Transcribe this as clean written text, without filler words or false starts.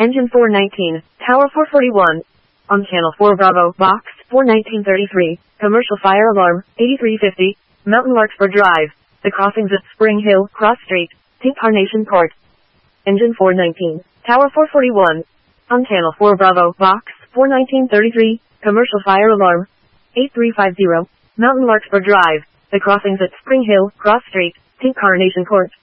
Engine 419, Tower 441. On Channel 4 Bravo, Box 41933, Commercial Fire Alarm, 8350, Mountain Larkspur Drive, The Crossings at Spring Hill, Cross Street, Incarnation Court. Engine 419, Tower 441. On Channel 4 Bravo, Box 41933, Commercial Fire Alarm, 8350, Mountain Larkspur Drive, The Crossings at Spring Hill, Cross Street, Incarnation Court.